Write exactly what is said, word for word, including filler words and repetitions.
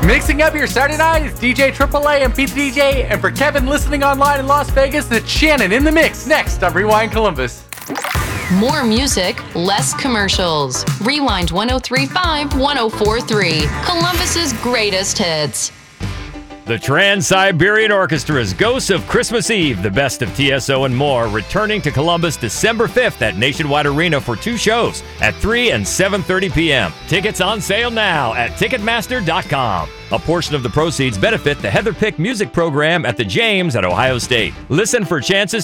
Mixing up your Saturday night is D J Triple A and Pete D J, and for Kevin listening online in Las Vegas, it's Shannon in the mix next on Rewind Columbus. More music, less commercials. Rewind one oh three point five, one oh four point three, Columbus's greatest hits. The Trans-Siberian Orchestra's Ghosts of Christmas Eve, the best of T S O and more, returning to Columbus December fifth at Nationwide Arena for two shows at three and seven thirty p.m. Tickets on sale now at Ticketmaster dot com. A portion of the proceeds benefit the Heather Pick music program at the James at Ohio State. Listen for chances